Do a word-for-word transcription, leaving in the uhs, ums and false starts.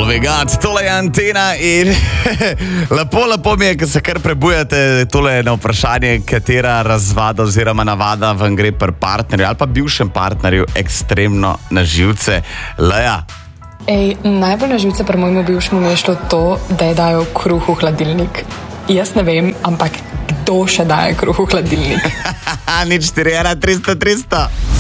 all we got, tole je Antena in lepo, lepo mi je, ker se kar prebujate tole na vprašanje, katera razvada oziroma navada vam gre pri partnerju ali pa bivšem partnerju ekstremno na živce. Leja. Ej, najbolj na živce pri mojemu bivšemu je šlo to, da je dajal kruh v hladilnik. Jaz ne vem, ampak kdo še daje kruh v hladilnik? Nič štiri ena tristo tristo.